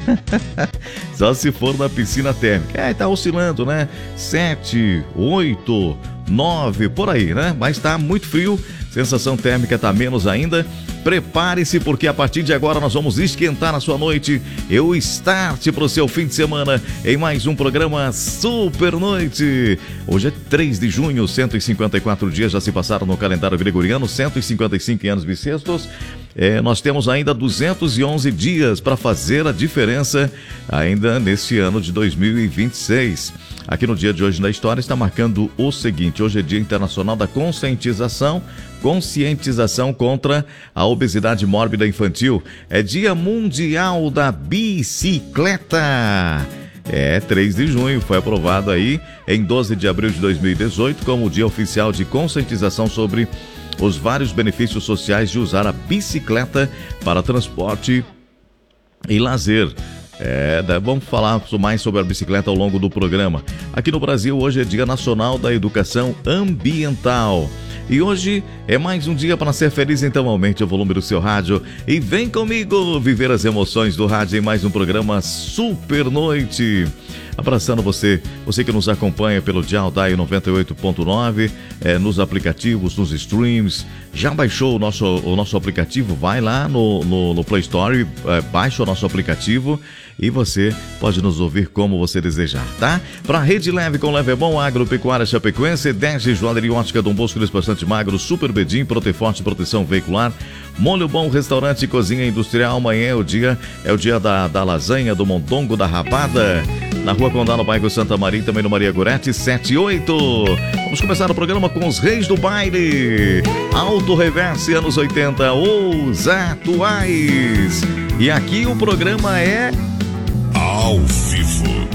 Só se for na piscina térmica. Tá oscilando, né? 7, 8, 9, por aí, né? Mas tá muito frio. Sensação térmica tá menos ainda. Prepare-se, porque a partir de agora nós vamos esquentar a sua noite e o start para o seu fim de semana em mais um programa Super Noite. Hoje é 3 de junho, 154 dias já se passaram no calendário gregoriano, 155 anos bissextos. Nós temos ainda 211 dias para fazer a diferença ainda neste ano de 2026. Aqui no dia de hoje na história está marcando o seguinte: hoje é Dia Internacional da Conscientização contra a obesidade mórbida infantil. É Dia Mundial da Bicicleta. 3 de junho, foi aprovado aí em 12 de abril de 2018 como o Dia Oficial de Conscientização sobre os vários benefícios sociais de usar a bicicleta para transporte e lazer. Vamos falar mais sobre a bicicleta ao longo do programa. Aqui no Brasil, hoje é Dia Nacional da Educação Ambiental. E hoje é mais um dia para ser feliz, então aumente o volume do seu rádio e vem comigo viver as emoções do rádio em mais um programa Super Noite. Abraçando você que nos acompanha pelo Dial Dai 98.9, nos aplicativos, nos streams. Já baixou o nosso aplicativo? Vai lá no Play Store, baixa o nosso aplicativo e você pode nos ouvir como você desejar, tá? Para Rede Leve com Leve é Bom, Agropecuária Chapecoense, 10 Joalheria Ótica Dom Bosco, Despachante Magro, Super Bedim, Proteforte, Proteção Veicular, Molho Bom, Restaurante e Cozinha Industrial. Amanhã é o dia da lasanha, do mondongo, da rabada, na Rua Condá, no bairro Santa Maria, também no Maria Goretti, 78. Vamos começar o programa com os reis do baile. Auto Reverse, anos 80, os atuais. E aqui o programa é ao vivo.